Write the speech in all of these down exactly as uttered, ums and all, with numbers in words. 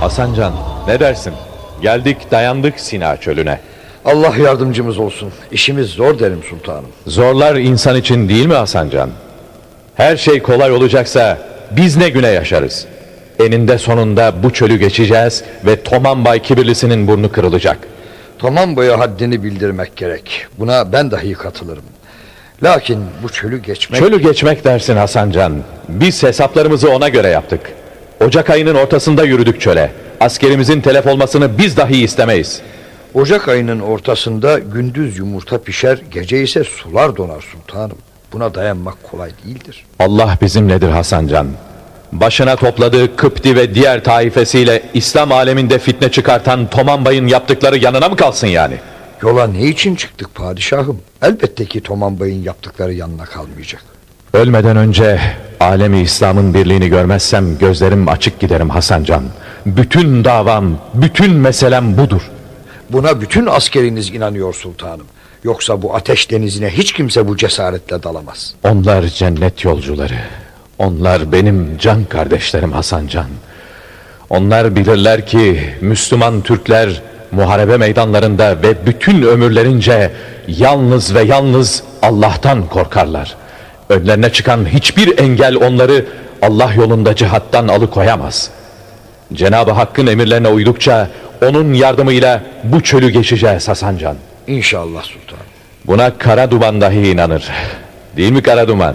Hasancan, ne dersin? Geldik dayandık Sina çölüne. Allah yardımcımız olsun. İşimiz zor derim sultanım. Zorlar insan için değil mi Hasancan? Her şey kolay olacaksa biz ne güne yaşarız? Eninde sonunda bu çölü geçeceğiz ve Tomanbay kibirlisinin burnu kırılacak. Tomanbay'a haddini bildirmek gerek. Buna ben dahi katılırım. Lakin bu çölü geçmek... Çölü geçmek dersin Hasancan. Biz hesaplarımızı ona göre yaptık. Ocak ayının ortasında yürüdük çöle. Askerimizin telef olmasını biz dahi istemeyiz. Ocak ayının ortasında gündüz yumurta pişer, gece ise sular donar sultanım. Buna dayanmak kolay değildir. Allah bizimledir Hasancan. Başına topladığı Kıpti ve diğer taifesiyle İslam aleminde fitne çıkartan Tomanbay'ın yaptıkları yanına mı kalsın yani? Yola ne için çıktık padişahım? Elbette ki Tomanbay'ın yaptıkları yanına kalmayacak. Ölmeden önce alemi İslam'ın birliğini görmezsem gözlerim açık giderim Hasancan. Bütün davam, bütün meselem budur. Buna bütün askeriniz inanıyor sultanım. Yoksa bu ateş denizine hiç kimse bu cesaretle dalamaz. Onlar cennet yolcuları. Onlar benim can kardeşlerim Hasancan. Onlar bilirler ki Müslüman Türkler muharebe meydanlarında ve bütün ömürlerince yalnız ve yalnız Allah'tan korkarlar. Önlerine çıkan hiçbir engel onları Allah yolunda cihattan alıkoyamaz. Cenab-ı Hakk'ın emirlerine uydukça onun yardımıyla bu çölü geçeceğiz Hasancan. İnşallah sultanım. Buna Karaduman dahi inanır. Değil mi Karaduman?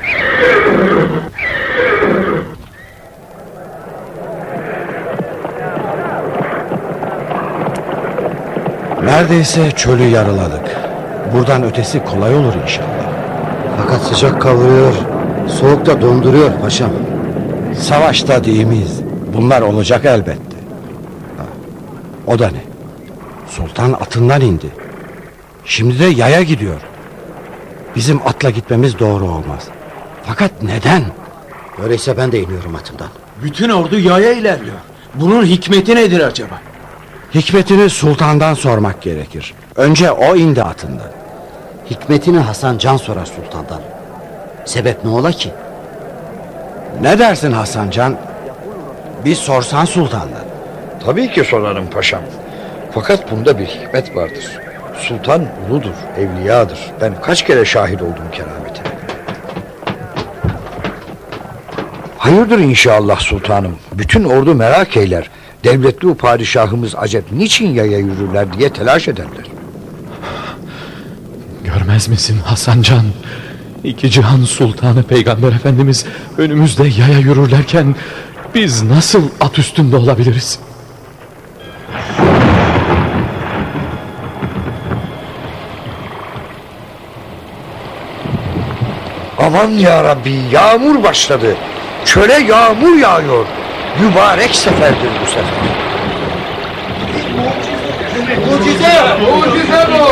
Neredeyse çölü yarıladık. Buradan ötesi kolay olur inşallah. Fakat sıcak kavuruyor, soğukta donduruyor paşam. Savaşta değil miyiz? Bunlar olacak elbette. Ha, o da ne? Sultan atından indi. Şimdi de yaya gidiyor. Bizim atla gitmemiz doğru olmaz. Fakat neden? Öyleyse ben de iniyorum atımdan. Bütün ordu yaya ilerliyor. Bunun hikmeti nedir acaba? Hikmetini sultandan sormak gerekir. Önce o indi atından. Hikmetini Hasan Can sorar sultandan. Sebep ne ola ki? Ne dersin Hasan Can? Bir sorsan sultandan. Tabii ki sorarım paşam. Fakat bunda bir hikmet vardır. Sultan uludur, evliyadır. Ben kaç kere şahit oldum kerametine. Hayırdır inşallah sultanım. Bütün ordu merak eyler. Devletli padişahımız acep niçin yaya yürürler diye telaş ederler. Görmez misin Hasancan? İki cihan sultanı Peygamber Efendimiz önümüzde yaya yürürlerken biz nasıl at üstünde olabiliriz? Aman ya Rabbi, yağmur başladı. Çöle yağmur yağıyor. Mübarek seferdir bu sefer. Mucize! Mucize bu!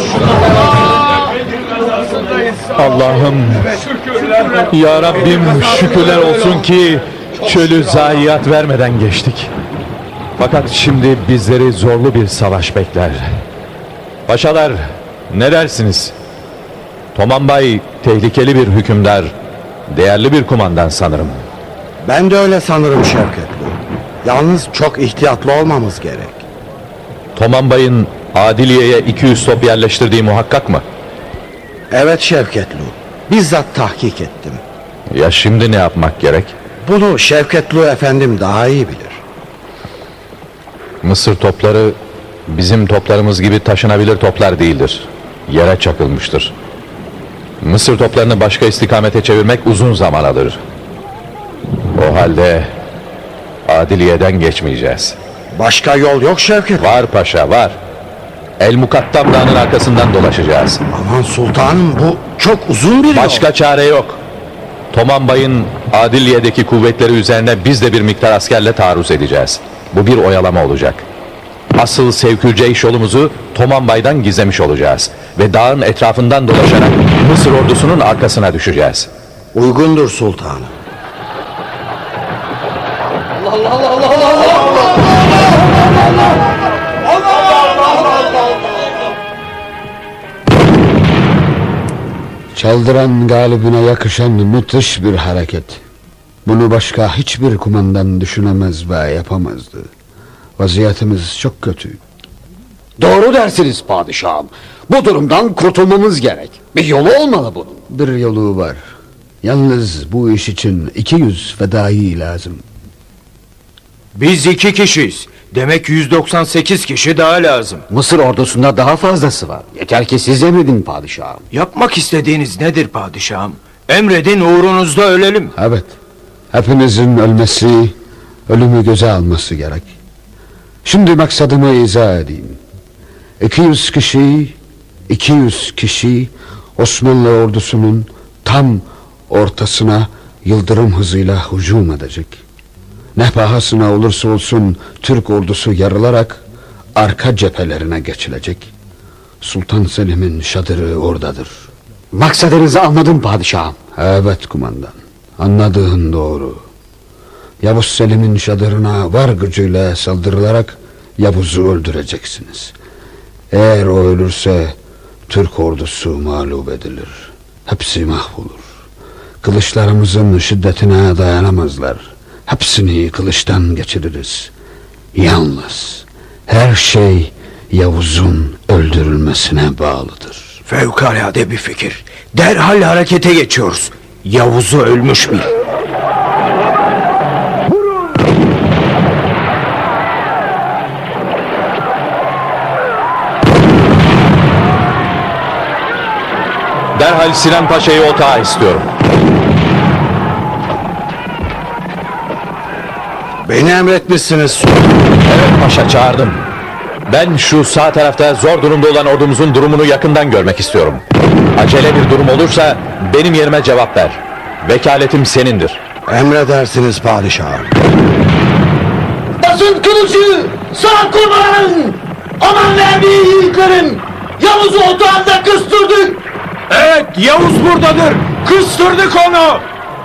Allah'ım, ya Rabbim şükürler olsun ki çölü zayiat vermeden geçtik. Fakat şimdi bizleri zorlu bir savaş bekler. Paşalar, ne dersiniz? Tomanbay tehlikeli bir hükümdar, değerli bir kumandan sanırım. Ben de öyle sanırım Şevketli. Yalnız çok ihtiyatlı olmamız gerek. Tomanbay'ın Adiliye'ye iki yüz top yerleştirdiği muhakkak mı? Evet Şevketli. Bizzat tahkik ettim. Ya şimdi ne yapmak gerek? Bunu Şevketli efendim daha iyi bilir. Mısır topları bizim toplarımız gibi taşınabilir toplar değildir. Yere çakılmıştır. Mısır toplarını başka istikamete çevirmek uzun zaman alır. O halde Adiliye'den geçmeyeceğiz. Başka yol yok Şevket. Var paşa, var. El Mukattam Dağı'nın arkasından dolaşacağız. Aman sultanım, bu çok uzun bir yol. Başka çare yok. Tomanbay'ın Adiliye'deki kuvvetleri üzerine biz de bir miktar askerle taarruz edeceğiz. Bu bir oyalama olacak. Asıl sevkülceyş yolumuzu Tomanbay'dan gizlemiş olacağız. Ve dağın etrafından dolaşarak Mısır ordusunun arkasına düşeceğiz. Uygundur sultanım. Allah Allah Allah Allah Allah! Çaldıran galibine yakışan müthiş bir hareket. Bunu başka hiçbir kumandan düşünemez ve yapamazdı. Vaziyetimiz çok kötü. Doğru dersiniz padişahım. Bu durumdan kurtulmamız gerek. Bir yolu olmalı bunun. Bir yolu var. Yalnız bu iş için iki yüz fedai lazım. Biz iki kişiyiz. Demek yüz doksan sekiz kişi daha lazım. Mısır ordusunda daha fazlası var. Yeter ki siz emredin padişahım. Yapmak istediğiniz nedir padişahım? Emredin, uğrunuzda ölelim. Evet. Hepimizin ölmesi, ölümü göze alması gerek. Şimdi maksadımı izah edeyim. iki yüz kişi, iki yüz kişi Osmanlı ordusunun tam ortasına yıldırım hızıyla hücum edecek. Ne pahasına olursa olsun Türk ordusu yarılarak arka cephelerine geçilecek. Sultan Selim'in şadırı oradadır. Maksadınızı anladım padişahım. Evet kumandan, anladığın doğru. Yavuz Selim'in şadırına var gücüyle saldırılarak Yavuz'u öldüreceksiniz. Eğer o ölürse Türk ordusu mağlup edilir. Hepsi mahvolur. Kılıçlarımızın şiddetine dayanamazlar. Hepsini kılıçtan geçiririz. Yalnız her şey Yavuz'un öldürülmesine bağlıdır. Fevkalade bir fikir. Derhal harekete geçiyoruz. Yavuz'u ölmüş bil. Derhal Sinan Paşa'yı otağa istiyorum. Beni emretmişsiniz. Evet paşa, çağırdım. Ben şu sağ tarafta zor durumda olan ordumuzun durumunu yakından görmek istiyorum. Acele bir durum olursa benim yerime cevap ver. Vekaletim senindir. Emredersiniz padişahım. Basın kılıcı! Sağ kullanın! Aman vermeyin yiğitlerim! Yavuz'u otağında kıstırdık! Evet, Yavuz buradadır. Kıstırdık onu.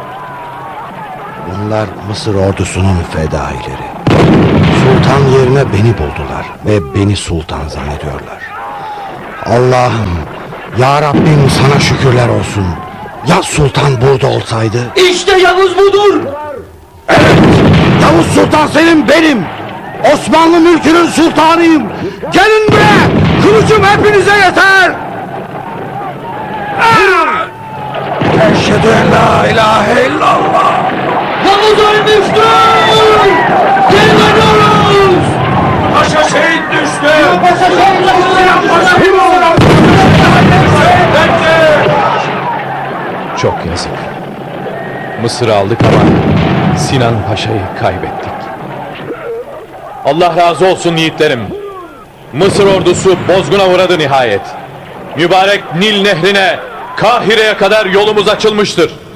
Bunlar Mısır ordusunun fedaileri. Sultan yerine beni buldular ve beni sultan zannediyorlar. Allah'ım, ya Rabbim sana şükürler olsun. Ya sultan burada olsaydı? İşte Yavuz budur! Yavuz Sultan Selim benim. Osmanlı mülkünün sultanıyım. Gelin buraya. Kılıcım hepinize yeter. Eşhedü en la ilahe illallah. Yavuz ölmüştür! Geri dönüyoruz! Paşa şehit düştü. Paşa şehit düştü! Çok yazık. Mısır'ı aldık ama Sinan Paşa'yı kaybettik. Allah razı olsun yiğitlerim. Mısır ordusu bozguna uğradı nihayet. Mübarek Nil nehrine, Kahire'ye kadar yolumuz açılmıştır.